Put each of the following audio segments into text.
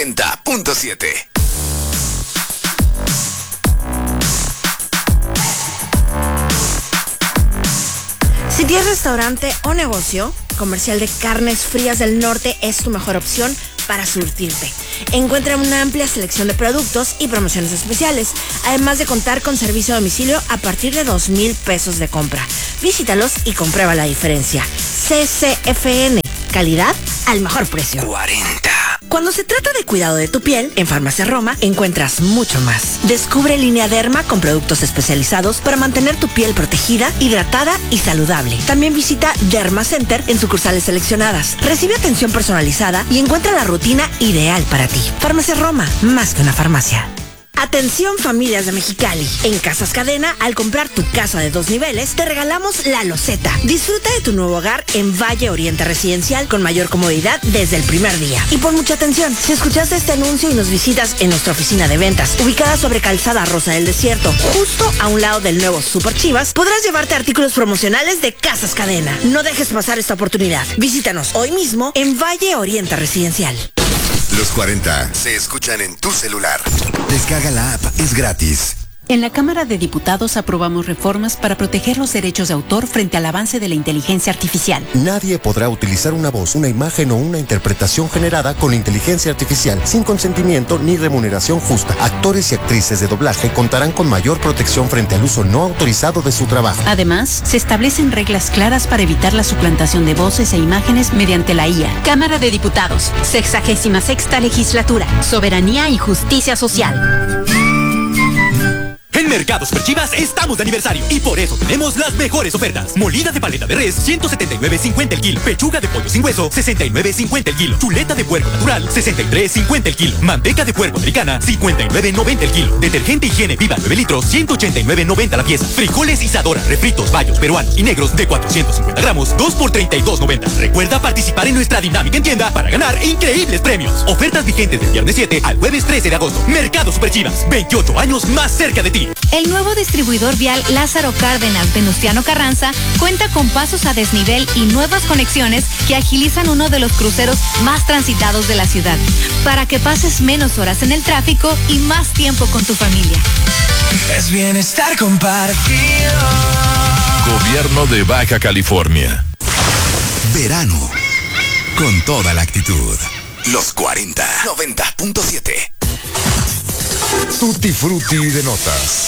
90.7. Si tienes restaurante o negocio, Comercial de Carnes Frías del Norte es tu mejor opción para surtirte. Encuentra una amplia selección de productos y promociones especiales, además de contar con servicio a domicilio a partir de 2,000 pesos de compra. Visítalos y comprueba la diferencia. CCFN, calidad al mejor precio. 40. Cuando se trata de cuidado de tu piel, en Farmacia Roma encuentras mucho más. Descubre Línea Derma con productos especializados para mantener tu piel protegida, hidratada y saludable. También visita Derma Center en sucursales seleccionadas. Recibe atención personalizada y encuentra la rutina ideal para ti. Farmacia Roma, más que una farmacia. Atención familias de Mexicali. En Casas Cadena, al comprar tu casa de 2 niveles, te regalamos la loseta. Disfruta de tu nuevo hogar en Valle Oriente Residencial con mayor comodidad desde el primer día. Y pon mucha atención, si escuchaste este anuncio y nos visitas en nuestra oficina de ventas, ubicada sobre Calzada Rosa del Desierto, justo a un lado del nuevo Super Chivas, podrás llevarte artículos promocionales de Casas Cadena. No dejes pasar esta oportunidad. Visítanos hoy mismo en Valle Oriente Residencial. Los 40 se escuchan en tu celular. Descarga la app, es gratis. En la Cámara de Diputados aprobamos reformas para proteger los derechos de autor frente al avance de la inteligencia artificial. Nadie podrá utilizar una voz, una imagen o una interpretación generada con inteligencia artificial sin consentimiento ni remuneración justa. Actores y actrices de doblaje contarán con mayor protección frente al uso no autorizado de su trabajo. Además, se establecen reglas claras para evitar la suplantación de voces e imágenes mediante la IA. Cámara de Diputados, 66ª Legislatura, Soberanía y Justicia Social. En Mercado Super Chivas estamos de aniversario y por eso tenemos las mejores ofertas. Molida de paleta de res, 179.50 el kilo. Pechuga de pollo sin hueso, 69.50 el kilo. Chuleta de puerco natural, 63.50 el kilo. Manteca de puerco americana, 59.90 el kilo. Detergente Higiene Viva 9 litros, 189.90 la pieza. Frijoles Isadora, refritos, bayos, peruanos y negros de 450 gramos, 2 por 32.90. Recuerda participar en nuestra dinámica en tienda para ganar increíbles premios. Ofertas vigentes del viernes 7 al jueves 13 de agosto. Mercado Super Chivas, 28 años más cerca de ti. El nuevo distribuidor vial Lázaro Cárdenas Venustiano Carranza cuenta con pasos a desnivel y nuevas conexiones que agilizan uno de los cruceros más transitados de la ciudad, para que pases menos horas en el tráfico y más tiempo con tu familia. Es bienestar compartido. Gobierno de Baja California. Verano. Con toda la actitud. Los 40. 90.7. Tutti Frutti de notas.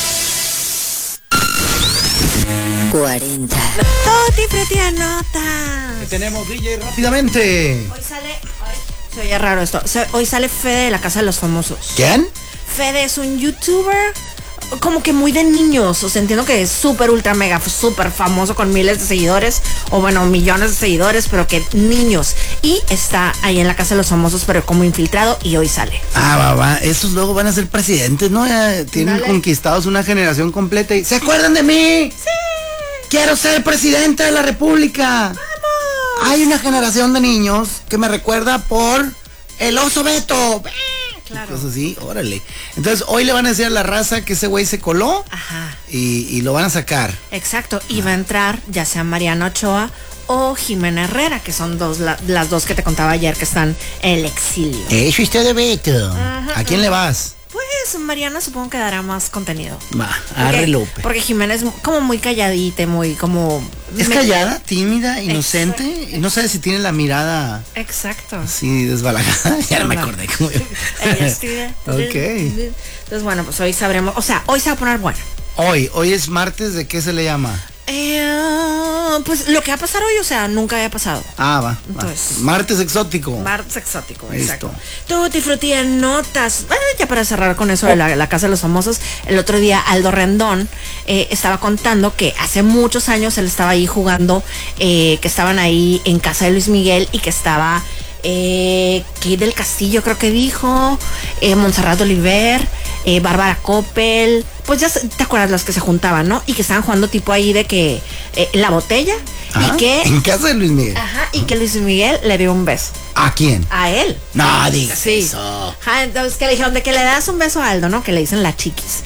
40. Tutti Frutti de notas. ¿Qué tenemos, DJ? Rápidamente. Hoy sale... Se oye raro esto. Hoy sale Fede de la Casa de los Famosos. ¿Quién? Fede es un youtuber como que muy de niños. O sea, entiendo que es súper, ultra, mega, súper famoso con miles de seguidores. O bueno, millones de seguidores, pero que niños. Y está ahí en la Casa de los Famosos, pero como infiltrado, y hoy sale. Va. Esos luego van a ser presidentes, ¿no? Ya tienen conquistados una generación completa y... ¿Se acuerdan de mí? ¡Sí! ¡Quiero ser presidente de la República! ¡Vamos! Hay una generación de niños que me recuerda por el oso Beto. Claro. Entonces sí, órale. Entonces hoy le van a decir a la raza que ese güey se coló. Ajá. Y lo van a sacar. Exacto. Y va a entrar ya sea Mariana Ochoa o Jimena Herrera, que son las dos que te contaba ayer que están en el exilio. Eso está de Beto. Ajá, ¿a quién le vas? Pues Mariana supongo que dará más contenido. Arre Lupe. Porque Jimena es como muy calladita, muy como... Es callada, tímida, inocente. Y no sabe si tiene la mirada... Exacto. Así desbalagada. Ya no me acordé cómo yo. Ok. Entonces bueno, pues hoy sabremos... O sea, hoy se va a poner bueno. Hoy es martes, ¿de qué se le llama? Pues lo que va a pasar hoy, o sea, nunca había pasado. Va. Entonces, martes exótico. Martes exótico, listo. Exacto. Tutti Frutti de notas. Ya para cerrar con eso de la Casa de los Famosos, el otro día Aldo Rendón estaba contando que hace muchos años él estaba ahí jugando, que estaban ahí en casa de Luis Miguel y que estaba... Kate del Castillo creo que dijo, Montserrat Oliver, Bárbara Coppel, pues ya te acuerdas las que se juntaban, ¿no? Y que estaban jugando tipo ahí de que la botella. Ajá, y que en casa de Luis Miguel. Ajá, y que Luis Miguel le dio un beso. ¿A quién? A él. No digas sí. eso. Ajá, entonces que le dijeron de que le das un beso a Aldo, ¿no? Que le dicen la chiquis.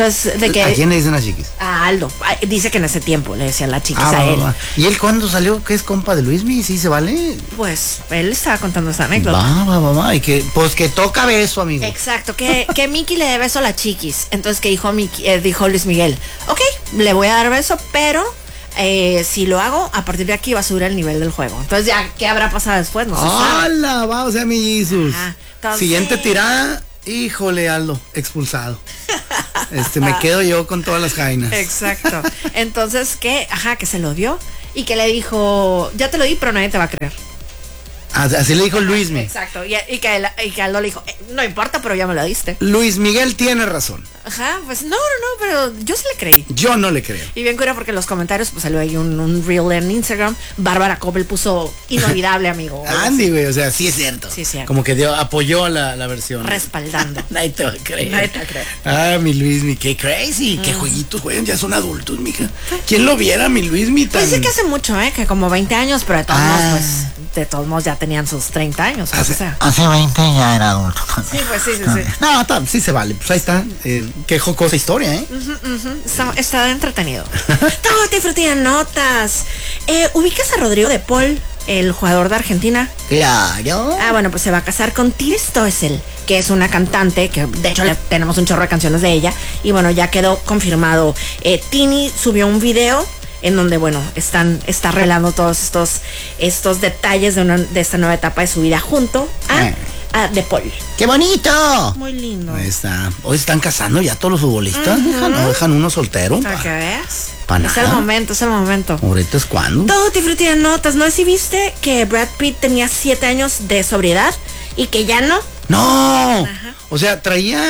Entonces, de que... ¿A quién le dicen las chiquis? A Aldo. Dice que en ese tiempo le decían las chiquis a él. ¿Y él cuándo salió? ¿Que es compa de Luismi? ¿Sí se vale? Pues, él estaba contando esa anécdota. Va. Y que, pues que toca beso, amigo. Exacto, que Mickey le dé beso a las chiquis. Entonces, que dijo dijo Luis Miguel, ok, le voy a dar beso, pero... si lo hago, a partir de aquí va a subir el nivel del juego. Entonces ya, ¿qué habrá pasado después? No se sabe. ¡Hala! Va, o sea, mi Jesús. Entonces... Siguiente tirada, híjole, Aldo, expulsado. Me quedo yo con todas las jainas. Exacto. Entonces, que se lo dio y que le dijo, ya te lo di, pero nadie te va a creer. Así le dijo Luismi. Exacto, y que Aldo le dijo, no importa, pero ya me lo diste. Luis Miguel tiene razón. Pues no, pero yo sí le creí. Yo no le creo. Y bien cura porque en los comentarios pues salió ahí un reel en Instagram. Bárbara Coppel puso inolvidable, amigo. Andy, güey, o sea, sí es cierto. Sí, cierto. Como que apoyó la versión. Respaldando. Nadie te va a creer. Mi Luismi, qué crazy. Qué jueguitos juegan, ya son adultos, mija. ¿Quién lo viera, mi Luismi? Pues sí que hace mucho, que como 20 años, pero de todos modos ya tenían sus 30 años. Hace 20 ya era adulto. Sí, pues sí. No, sí se vale. Pues ahí está. Qué jocosa historia, Está entretenido. Tutti frutti de notas. ¿Ubicas a Rodrigo de Paul, el jugador de Argentina? Claro. Bueno, pues se va a casar con Till Stoessel, que es una cantante, que de hecho tenemos un chorro de canciones de ella. Y bueno, ya quedó confirmado. Tini subió un video en donde, bueno, está revelando todos estos detalles de esta nueva etapa de su vida junto a De Paul. ¡Qué bonito! Muy lindo. Ahí está. Hoy están casando ya todos los futbolistas. No dejan uno soltero. Para que veas. Es el momento. ¿Ahorita es cuándo? Tutti frutti de notas. ¿No sé si viste que Brad Pitt tenía 7 años de sobriedad y que ya no? ¡No! O sea,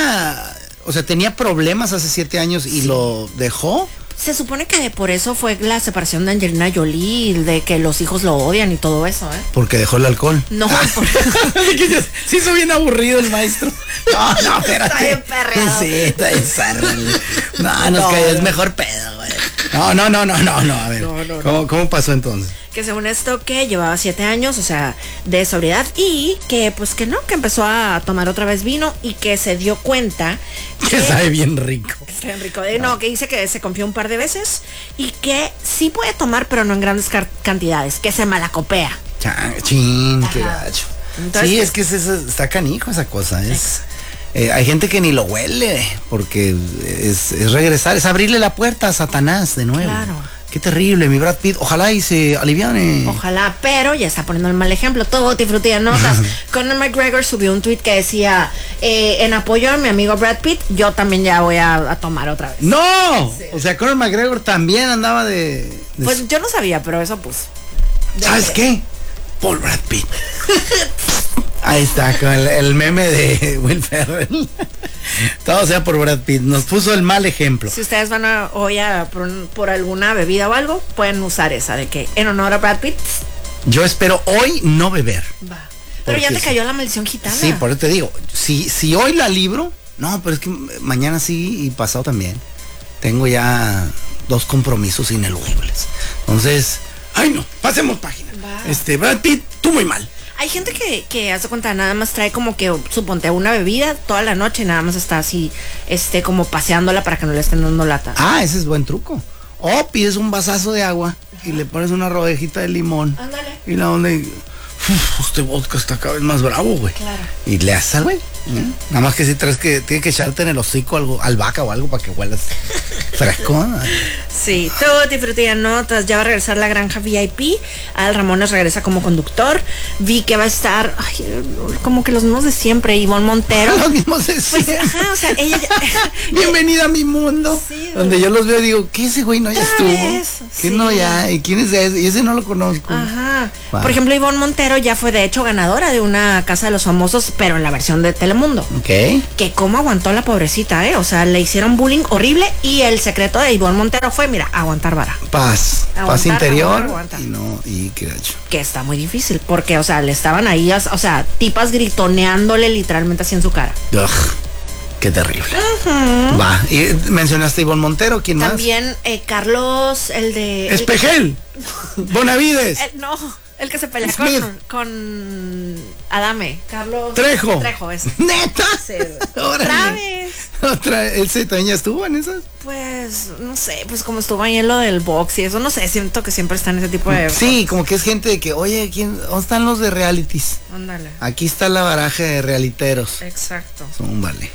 tenía problemas hace 7 años y lo dejó. Se supone que por eso fue la separación de Angelina Jolie, de que los hijos lo odian y todo eso, Porque dejó el alcohol. No, sí, hizo bien aburrido el maestro. No, espérate. Está bien perreado. Sí, está bien zarra. No, es mejor pedo, güey. No. A ver. No. ¿Cómo pasó entonces? Que según esto que llevaba 7 años, o sea, de sobriedad, y que pues que empezó a tomar otra vez vino y que se dio cuenta que sabe bien rico. Que dice que se confió un par de veces y que sí puede tomar, pero no en grandes cantidades, que se malacopea. Qué gacho. Entonces, sí, es que está canijo esa cosa. Hay gente que ni lo huele, porque es regresar, es abrirle la puerta a Satanás de nuevo. Claro. Qué terrible, mi Brad Pitt. Ojalá y se aliviane. Ojalá, pero ya está poniendo el mal ejemplo. Tutti frutti de notas. Conor McGregor subió un tweet que decía, en apoyo a mi amigo Brad Pitt, yo también ya voy a tomar otra vez. ¡No! Sí. O sea, Conor McGregor también andaba de... Pues yo no sabía, pero eso pues... ¿Sabes qué? Paul Brad Pitt. Ahí está, con el meme de Will Ferrell. Todo sea por Brad Pitt. Nos puso el mal ejemplo. Si ustedes van hoy por alguna bebida o algo, pueden usar esa de que en honor a Brad Pitt. Yo espero hoy no beber. Va. Pero ya te cayó la maldición gitana. Sí, por eso te digo, si hoy la libro, no, pero es que mañana sí y pasado también. Tengo ya 2 compromisos ineludibles. Entonces, no, pasemos página. Va. Brad Pitt, tú muy mal. Hay gente que hace cuenta, nada más trae como que, suponte, una bebida toda la noche y nada más está así, como paseándola para que no le estén dando lata. Ese es buen truco. O pides un vasazo de agua y le pones una rodejita de limón. Ándale. Y la onda este vodka está cada vez más bravo, güey. Claro. Y le haces al güey. Nada más que si traes que tiene que echarte en el hocico algo, albahaca o algo para que huelas fresco. Sí, Tutti frutti de notas. Ya va a regresar la granja VIP. Al Ramones regresa como conductor. Vi que va a estar como que los mismos de siempre. Ivonne Montero. Los mismos de siempre. O sea, ella bienvenida a mi mundo. Sí, donde yo los veo y digo, ¿qué ese güey no ya estuvo? ¿Qué no ya? ¿Y quién es ese? Y ese no lo conozco. Wow. Por ejemplo, Ivonne Montero ya fue de hecho ganadora de una Casa de los Famosos, pero en la versión de Telemundo. Que cómo aguantó la pobrecita, o sea, le hicieron bullying horrible y el secreto de Ivonne Montero fue, mira, aguantar vara. Paz interior. Aguantar. Y qué gacho. Que está muy difícil, porque, o sea, le estaban ahí, o sea, tipas gritoneándole literalmente así en su cara. Ugh. Qué terrible. Va. Y mencionaste a Ivonne Montero, ¿quién más? También Carlos, el de... Espejel. Bonavides. No, el que se pelea con Adame. Carlos Trejo. Es. ¿Neta? Sí. Travis. ¿Ese también ya estuvo en esas? Pues, no sé, pues como estuvo ahí en lo del box y eso, no sé, siento que siempre está en ese tipo de... Sí, como que es gente de que, oye, ¿dónde están los de realities? Ándale. Aquí está la baraja de realiteros. Exacto. Vale.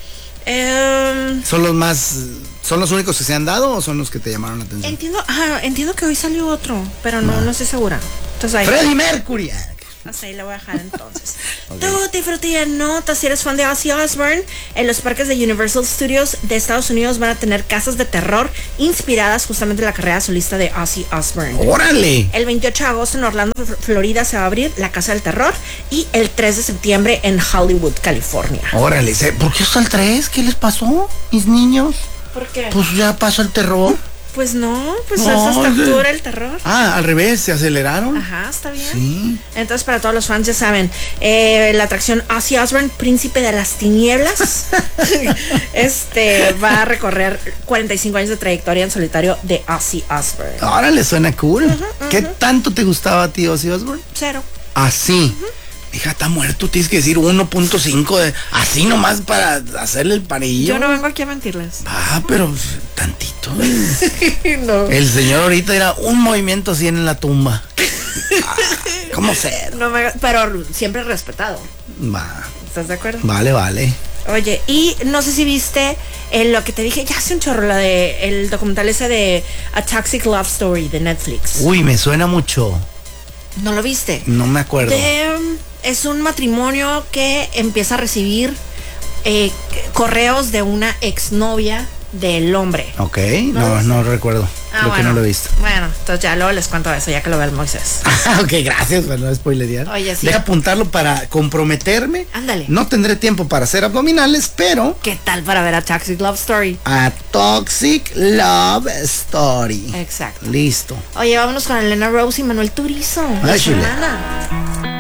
¿Son los únicos que se han dado o son los que te llamaron la atención? Entiendo que hoy salió otro, pero no estoy segura. Entonces ahí... Freddie Mercury. Hasta ahí la voy a dejar entonces. Tutti frutti de notas, si eres fan de Ozzy Osbourne, en los parques de Universal Studios de Estados Unidos van a tener casas de terror inspiradas justamente en la carrera solista de Ozzy Osbourne. ¡Órale! El 28 de agosto en Orlando, Florida se va a abrir la Casa del Terror y el 3 de septiembre en Hollywood, California. ¡Órale! ¿Por qué hasta el 3? ¿Qué les pasó, mis niños? ¿Por qué? Pues ya pasó el terror. Pues no, pues es hasta octubre el terror. Al revés, se aceleraron. Ajá, está bien. Sí. Entonces, para todos los fans, ya saben, la atracción Ozzy Osbourne, Príncipe de las Tinieblas, va a recorrer 45 años de trayectoria en solitario de Ozzy Osbourne. Ahora le suena cool. ¿Qué tanto te gustaba a ti Ozzy Osbourne? 0. Así. Hija, está muerto, tienes que decir 1.5 así nomás para hacerle el parillo. Yo no vengo aquí a mentirles. Pero tantito. No. El señor ahorita era un movimiento así en la tumba. ¿Cómo ser? Pero siempre respetado. Va. ¿Estás de acuerdo? Vale. Oye, y no sé si viste lo que te dije ya hace un chorro, el documental ese de A Toxic Love Story de Netflix. Uy, me suena mucho. ¿No lo viste? No me acuerdo. Es un matrimonio que empieza a recibir correos de una exnovia del hombre. Ok, no recuerdo. Creo que no lo he visto. Bueno, entonces ya luego les cuento eso, ya que lo ve el Moisés. Ok, gracias por no spoilerear. Oye, sí. Deja apuntarlo para comprometerme. Ándale. No tendré tiempo para hacer abdominales, pero... ¿Qué tal para ver a Toxic Love Story? A Toxic Love Story. Exacto. Listo. Oye, vámonos con Elena Rose y Manuel Turizo. Ay, Semana.